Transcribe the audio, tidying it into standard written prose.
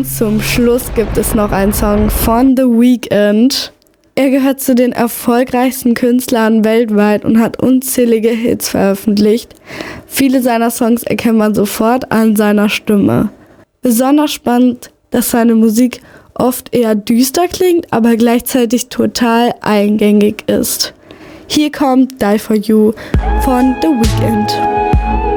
Und zum Schluss gibt es noch einen Song von The Weeknd. Er gehört zu den erfolgreichsten Künstlern weltweit und hat unzählige Hits veröffentlicht. Viele seiner Songs erkennt man sofort an seiner Stimme. Besonders spannend, dass seine Musik oft eher düster klingt, aber gleichzeitig total eingängig ist. Hier kommt Die For You von The Weeknd.